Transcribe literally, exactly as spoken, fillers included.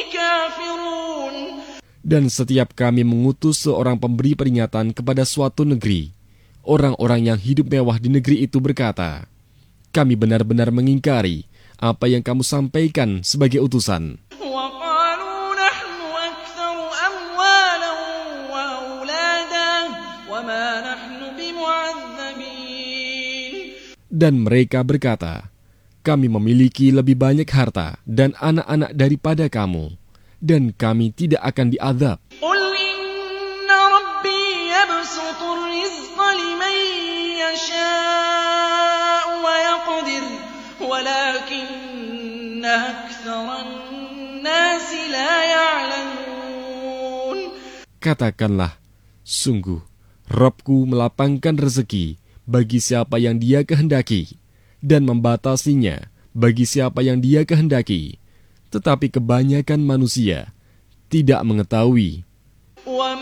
كافرون. Dan setiap kami mengutus seorang pemberi peringatan kepada suatu negeri, orang-orang yang hidup mewah di negeri itu berkata, kami benar-benar mengingkari apa yang kamu sampaikan sebagai utusan. وقالوا نحن أكثر أموالا وأولادا وما نحن بمعذبين. Dan mereka berkata, kami memiliki lebih banyak harta dan anak-anak daripada kamu, dan kami tidak akan diazab. قل إن ربي يبسط الرزق لمن يشاء ويقدر ولكن أكثر الناس لا يعلمون. Katakanlah, sungguh, Rabbku melapangkan rezeki bagi siapa yang Dia kehendaki, dan membatasinya bagi siapa yang Dia kehendaki. Tetapi kebanyakan manusia tidak mengetahui